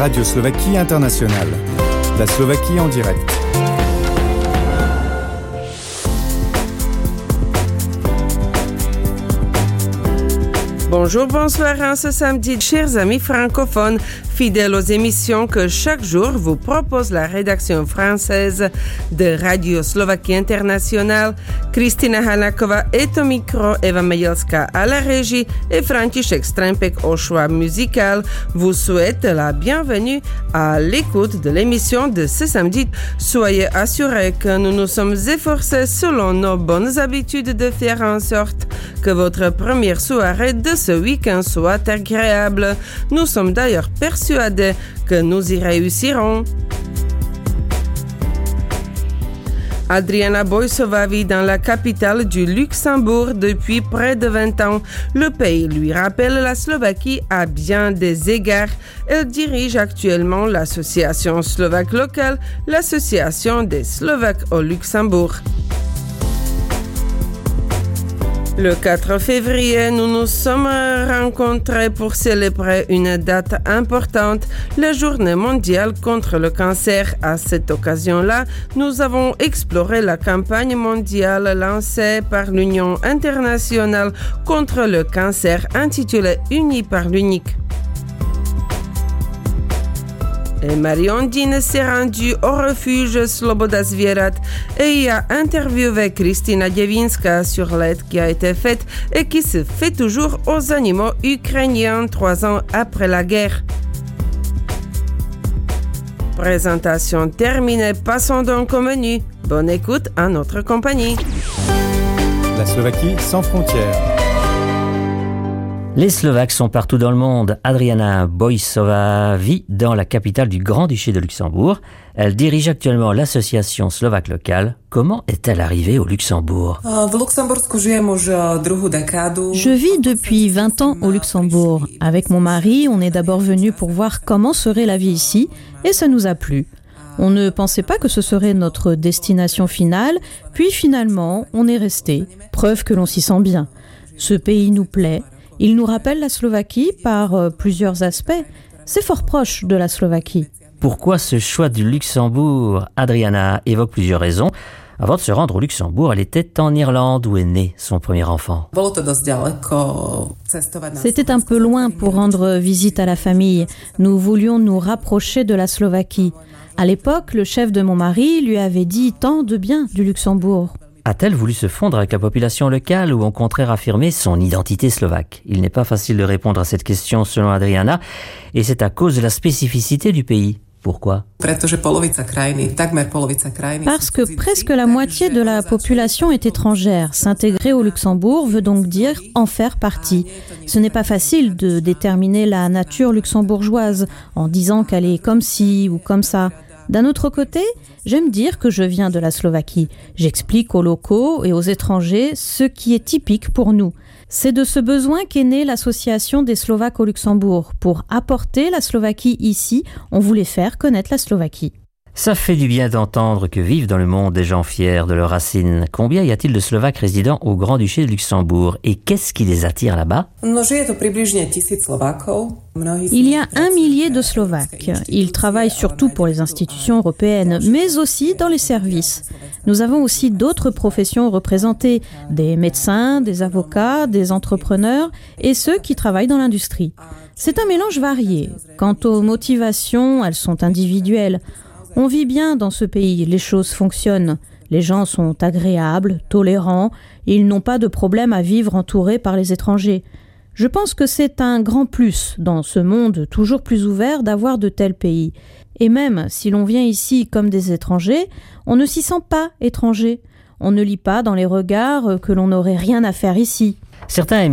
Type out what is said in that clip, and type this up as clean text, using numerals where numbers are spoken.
Radio Slovaquie Internationale. La Slovaquie en direct. Bonjour, bonsoir en ce samedi, chers amis francophones, fidèles aux émissions que chaque jour vous propose la rédaction française de Radio Slovaquie Internationale. Kristina Hanakova est au micro, Eva Mejelska à la régie et František Strempek au choix musical vous souhaite la bienvenue à l'écoute de l'émission de ce samedi. Soyez assurés que nous nous sommes efforcés selon nos bonnes habitudes de faire en sorte que votre première soirée de ce week-end soit agréable. Nous sommes d'ailleurs persuadés que nous y réussirons. Adriana Boisová vit dans la capitale du Luxembourg depuis près de 20 ans. Le pays lui rappelle la Slovaquie à bien des égards. Elle dirige actuellement l'association slovaque locale, l'association des Slovaques au Luxembourg. Le 4 février, nous nous sommes rencontrés pour célébrer une date importante, la Journée mondiale contre le cancer. À cette occasion-là, nous avons exploré la campagne mondiale lancée par l'Union internationale contre le cancer intitulée Unis par l'unique. Et Marie-Ondine s'est rendue au refuge Sloboda Zvierat et y a interviewé Kristina Dievinska sur l'aide qui a été faite et qui se fait toujours aux animaux ukrainiens 3 ans après la guerre. Présentation terminée, passons donc au menu. Bonne écoute à notre compagnie. La Slovaquie sans frontières. Les Slovaques sont partout dans le monde. Adriana Boisová vit dans la capitale du Grand-Duché de Luxembourg. Elle dirige actuellement l'association slovaque locale. Comment est-elle arrivée au Luxembourg ? Je vis depuis 20 ans au Luxembourg. Avec mon mari, on est d'abord venu pour voir comment serait la vie ici et ça nous a plu. On ne pensait pas que ce serait notre destination finale, puis finalement, on est resté. Preuve que l'on s'y sent bien. Ce pays nous plaît. Il nous rappelle la Slovaquie par plusieurs aspects. C'est fort proche de la Slovaquie. Pourquoi ce choix du Luxembourg ? Adriana évoque plusieurs raisons. Avant de se rendre au Luxembourg, elle était en Irlande où est né son premier enfant. C'était un peu loin pour rendre visite à la famille. Nous voulions nous rapprocher de la Slovaquie. À l'époque, le chef de mon mari lui avait dit tant de bien du Luxembourg. A-t-elle voulu se fondre avec la population locale ou au contraire affirmer son identité slovaque ? Il n'est pas facile de répondre à cette question selon Adriana et c'est à cause de la spécificité du pays. Pourquoi ? Parce que presque la moitié de la population est étrangère. S'intégrer au Luxembourg veut donc dire en faire partie. Ce n'est pas facile de déterminer la nature luxembourgeoise en disant qu'elle est comme ci ou comme ça. D'un autre côté, j'aime dire que je viens de la Slovaquie. J'explique aux locaux et aux étrangers ce qui est typique pour nous. C'est de ce besoin qu'est née l'association des Slovaques au Luxembourg. Pour apporter la Slovaquie ici, on voulait faire connaître la Slovaquie. Ça fait du bien d'entendre que vivent dans le monde des gens fiers de leurs racines. Combien y a-t-il de Slovaques résidant au Grand-Duché de Luxembourg et qu'est-ce qui les attire là-bas ? Il y a 1 millier de Slovaques. Ils travaillent surtout pour les institutions européennes, mais aussi dans les services. Nous avons aussi d'autres professions représentées, des médecins, des avocats, des entrepreneurs et ceux qui travaillent dans l'industrie. C'est un mélange varié. Quant aux motivations, elles sont individuelles. On vit bien dans ce pays, les choses fonctionnent. Les gens sont agréables, tolérants, et ils n'ont pas de problème à vivre entourés par les étrangers. Je pense que c'est un grand plus dans ce monde toujours plus ouvert d'avoir de tels pays. Et même si l'on vient ici comme des étrangers, on ne s'y sent pas étranger. On ne lit pas dans les regards que l'on n'aurait rien à faire ici. Certains